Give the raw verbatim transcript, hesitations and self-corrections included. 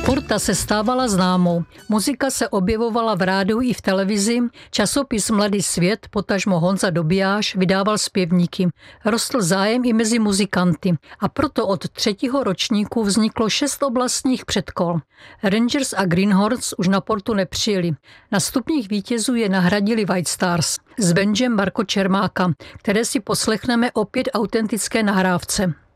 Porta se stávala známou. Muzika se objevovala v rádiu i v televizi. Časopis Mladý svět, potažmo Honza Dobijáš, vydával zpěvníky. Rostl zájem i mezi muzikanty a proto od třetího ročníku vzniklo šest oblastních předkol. Rangers a Greenhorns už na Portu nepřijeli. Na stupních vítězů je nahradili White Stars s bandem Marko Čermáka, které si poslechneme opět autentické nahrávce.